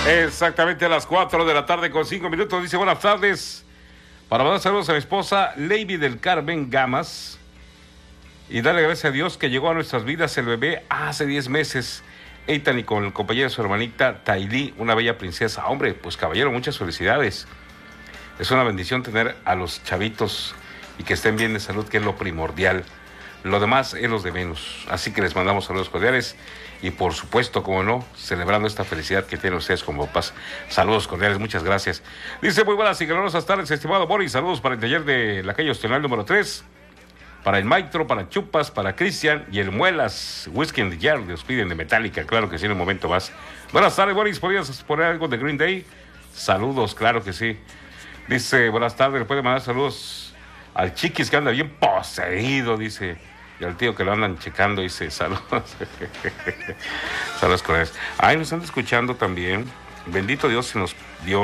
Exactamente a las 4 de la tarde con 5 minutos. Dice buenas tardes. Para mandar saludos a mi esposa Lady del Carmen Gamas. Y darle gracias a Dios que llegó a nuestras vidas el bebé hace 10 meses. Eitan y con el compañero de su hermanita Tailí, una bella princesa. Hombre, pues caballero, muchas felicidades. Es una bendición tener a los chavitos y que estén bien de salud, que es lo primordial. Lo demás es los de menos. Así que les mandamos saludos cordiales y por supuesto, como no, celebrando esta felicidad que tienen ustedes como papás. Saludos cordiales, muchas gracias. Dice muy buenas y calurosas tardes, estimado Boris. Saludos para el taller de la calle Ostional número 3. Para el Maestro, para Chupas, para Cristian y el Muelas. Whiskey in the Jar, los piden de Metallica, claro que sí, en un momento más. Buenas tardes, Boris. ¿Podrías poner algo de Green Day? Saludos, claro que sí. Dice, buenas tardes, le puede mandar saludos al Chiquis que anda bien poseído, dice. Y al tío que lo andan checando, dice, saludos. Saludos con él. Ay, nos están escuchando también. Bendito Dios se nos dio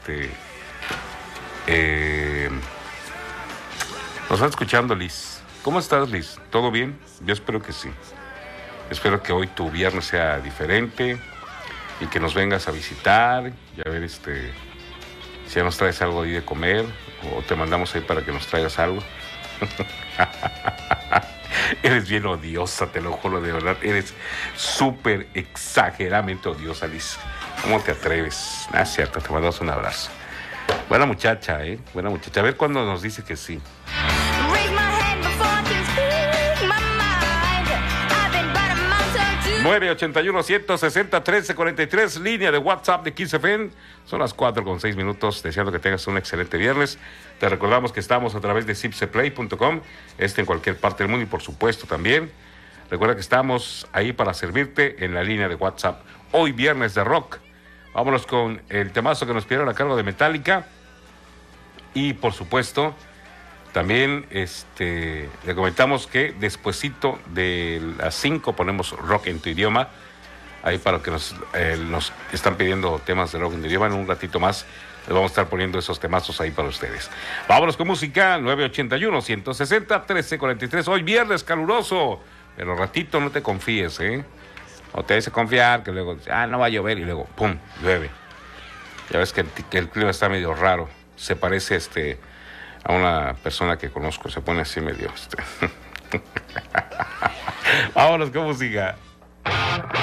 nos están escuchando, Liz. ¿Cómo estás, Liz? ¿Todo bien? Yo espero que sí. Espero que hoy tu viernes sea diferente y que nos vengas a visitar y a ver si ya nos traes algo ahí de comer o te mandamos ahí para que nos traigas algo. Eres bien odiosa, te lo juro, de verdad. Eres súper exageradamente odiosa, Liz. ¿Cómo te atreves? Ah, cierto, te mandamos un abrazo. Buena muchacha, Buena muchacha. A ver cuándo nos dice que sí. 981-160-1343, línea de WhatsApp de Kiss FM. Son las 4:06, deseando que tengas un excelente viernes. Te recordamos que estamos a través de zipseplay.com, en cualquier parte del mundo y por supuesto también. Recuerda que estamos ahí para servirte en la línea de WhatsApp. Hoy viernes de rock. Vámonos con el temazo que nos pidieron a cargo de Metallica. Y por supuesto, también le comentamos que despuesito de las 5 ponemos rock en tu idioma. Ahí para que nos están pidiendo temas de rock en tu idioma. En un ratito más les vamos a estar poniendo esos temazos ahí para ustedes. Vámonos con música. 981-160-1343. Hoy viernes caluroso. Pero ratito no te confíes, O te hace confiar que luego, no va a llover y luego, pum, llueve. Ya ves que el clima está medio raro. Se parece a una persona que conozco, se pone así medio. Vámonos con música.